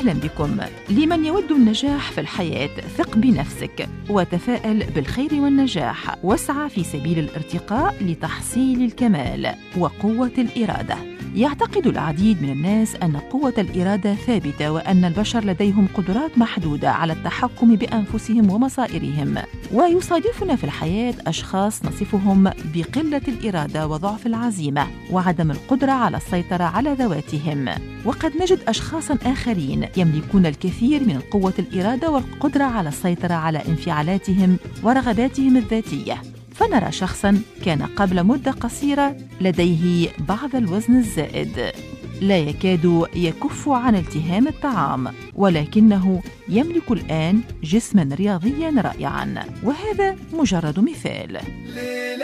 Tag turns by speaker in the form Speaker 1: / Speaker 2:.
Speaker 1: أهلا بكم. لمن يود النجاح في الحياة، ثق بنفسك وتفائل بالخير والنجاح، واسعى في سبيل الارتقاء لتحصيل الكمال وقوة الإرادة. يعتقد العديد من الناس أن قوة الإرادة ثابتة، وأن البشر لديهم قدرات محدودة على التحكم بأنفسهم ومصائرهم، ويصادفنا في الحياة أشخاص نصفهم بقلة الإرادة وضعف العزيمة وعدم القدرة على السيطرة على ذواتهم. وقد نجد أشخاصاً آخرين يملكون الكثير من قوة الإرادة والقدرة على السيطرة على انفعالاتهم ورغباتهم الذاتية. فنرى شخصاً كان قبل مدة قصيرة لديه بعض الوزن الزائد، لا يكاد يكف عن التهام الطعام، ولكنه يملك الآن جسماً رياضياً رائعاً. وهذا مجرد مثال.